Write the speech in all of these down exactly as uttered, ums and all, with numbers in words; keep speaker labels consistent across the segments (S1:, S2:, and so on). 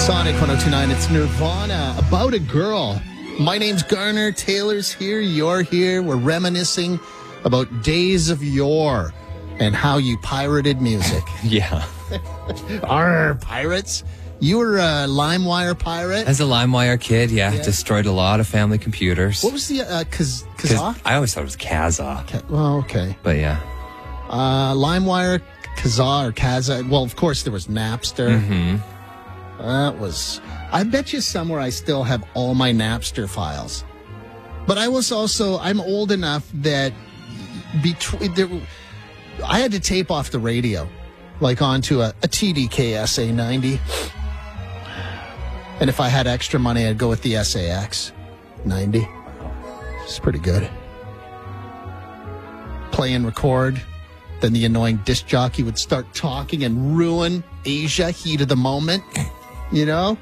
S1: Sonic one oh two point nine, it's Nirvana, About a Girl. My name's Garner, Taylor's here, you're here. We're reminiscing about days of yore and how you pirated music.
S2: Yeah.
S1: Arr, pirates. You were a LimeWire pirate?
S2: As a LimeWire kid, yeah,
S1: Yeah.
S2: destroyed a lot of family computers.
S1: What was the, uh, Kaz-
S2: 'Cause
S1: Kazaa?
S2: I always thought it was Kazaa.
S1: Ka- well, okay.
S2: But yeah.
S1: Uh, LimeWire, Kazaa, or Kaza. Well, of course, there was Napster.
S2: Mm-hmm.
S1: That was... I bet you somewhere I still have all my Napster files. But I was also... I'm old enough that... between there, I had to tape off the radio, like onto a, a T D K S A ninety. And if I had extra money, I'd go with the S A X ninety. It's pretty good. Play and record. Then the annoying disc jockey would start talking and ruin Asia, heat of the moment. You know?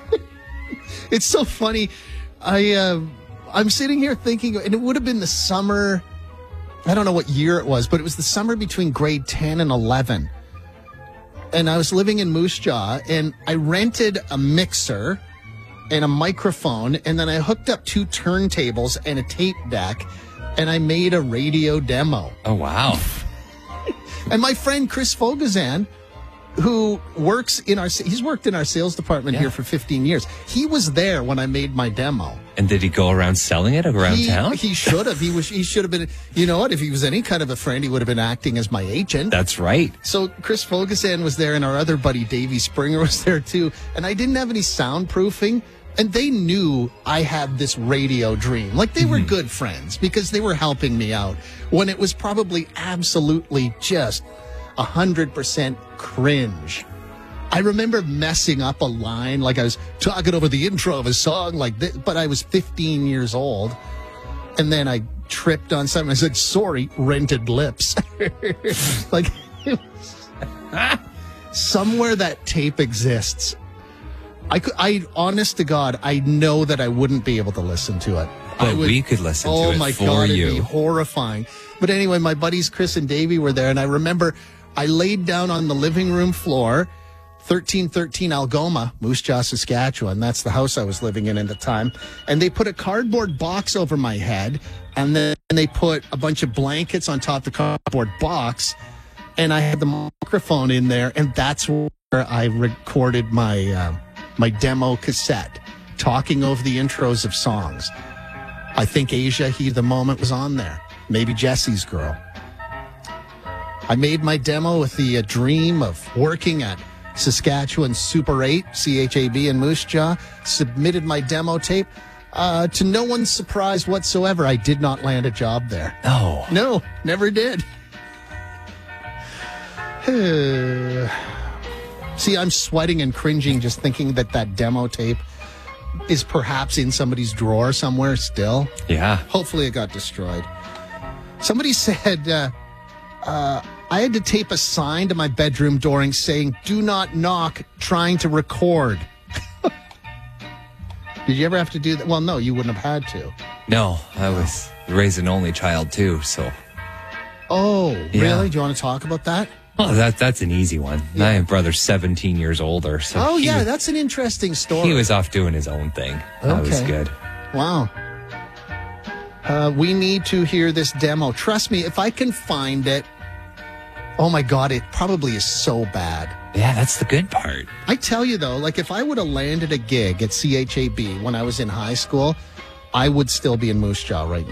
S1: It's so funny. I, uh, I'm sitting here thinking, and it would have been the summer... I don't know what year it was, but it was the summer between grade ten and eleven. And I was living in Moose Jaw, and I rented a mixer and a microphone, and then I hooked up two turntables and a tape deck, and I made a radio demo.
S2: Oh, wow.
S1: And my friend Chris Fogazan, who works in our, he's worked in our sales department
S2: Yeah.
S1: here for fifteen years. He was there when I made my demo.
S2: And did he go around selling it around
S1: He,
S2: town?
S1: he should have. He was. He should have been. You know what? If he was any kind of a friend, he would have been acting as my agent.
S2: That's right.
S1: So Chris Fogazan was there, and our other buddy Davey Springer was there too. And I didn't have any soundproofing, and they knew I had this radio dream. Like they were good friends because they were helping me out when it was probably absolutely just a hundred percent cringe. I remember messing up a line, like I was talking over the intro of a song like this, but I was fifteen years old. And then I tripped on something. I said, sorry, rented lips. Like, it was, somewhere that tape exists. I could, I, honest to God, I know that I wouldn't be able to listen to it. I
S2: But
S1: would-
S2: we could listen
S1: oh
S2: to it
S1: my
S2: for
S1: God,
S2: you.
S1: it'd be horrifying. But anyway, my buddies Chris and Davey were there, and I remember I laid down on the living room floor, thirteen thirteen Algoma, Moose Jaw, Saskatchewan. That's the house I was living in at the time. And they put a cardboard box over my head, and then they put a bunch of blankets on top of the cardboard box, and I had the microphone in there, and that's where I recorded my uh, my demo cassette, talking over the intros of songs. I think Asia, He the Moment was on there. Maybe Jesse's Girl. I made my demo with the uh, dream of working at Saskatchewan Super eight, C H A B in Moose Jaw. Submitted my demo tape. Uh, to no one's surprise whatsoever, I did not land a job there.
S2: No.
S1: No, never did. See, I'm sweating and cringing just thinking that that demo tape is perhaps in somebody's drawer somewhere still.
S2: Yeah.
S1: Hopefully it got destroyed. Somebody said uh, uh, I had to tape a sign to my bedroom door saying, do not knock, trying to record. Did you ever have to do that? Well, no, you wouldn't have had to.
S2: No, I was raised an only child too, so.
S1: Oh,
S2: Yeah.
S1: really? Do you want to talk about that?
S2: Well, that that's an easy one. My brother's seventeen years older, so.
S1: Oh,
S2: he
S1: yeah,
S2: was,
S1: that's an interesting story.
S2: he was off doing his own thing. That was
S1: Okay.
S2: good.
S1: Wow. Uh, we need to hear this demo. Trust me, if I can find it, oh my God, it probably is so bad.
S2: Yeah, that's the good part.
S1: I tell you though, like if I would have landed a gig at C H A B when I was in high school, I would still be in Moose Jaw right now.